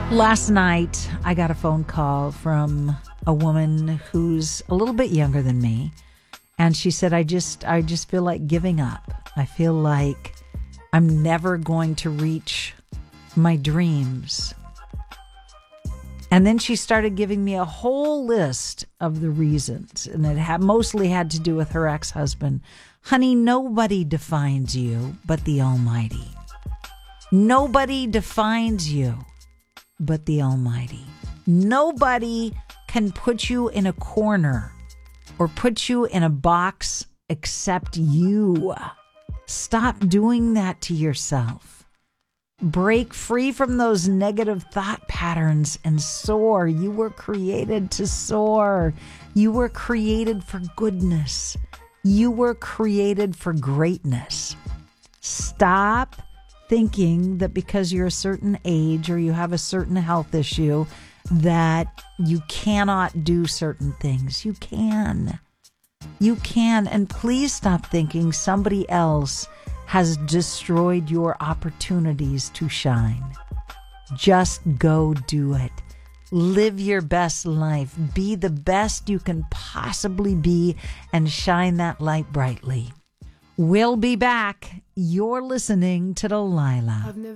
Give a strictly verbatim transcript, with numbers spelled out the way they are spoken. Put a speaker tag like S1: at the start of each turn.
S1: Last night, I got a phone call from a woman who's a little bit younger than me. And she said, I just, I just feel like giving up. I feel like I'm never going to reach my dreams. And then she started giving me a whole list of the reasons. And it had, mostly had to do with her ex-husband. Honey, nobody defines you but the Almighty. Nobody defines you but the Almighty. Nobody can put you in a corner or put you in a box except you. Stop doing that to yourself. Break free from those negative thought patterns and soar. You were created to soar. You were created for goodness. You were created for greatness. Stop thinking that because you're a certain age or you have a certain health issue that you cannot do certain things. You can. You can. And please stop thinking somebody else has destroyed your opportunities to shine. Just go do it. Live your best life. Be the best you can possibly be and shine that light brightly. We'll be back. You're listening to Delilah.